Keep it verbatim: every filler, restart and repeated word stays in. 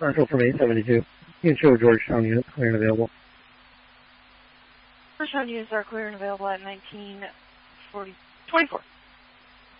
Marshall from eight seventy-two. You can show Georgetown units clear and available. Georgetown units are clear and available at nineteen forty, twenty-four.